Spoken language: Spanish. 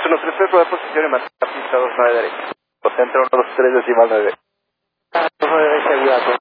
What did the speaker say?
1-3-3, rueda posición y mantener pista 2-9 derecha. Centro 1-2-3, decimal 9. 2-9 derecha, ayuda.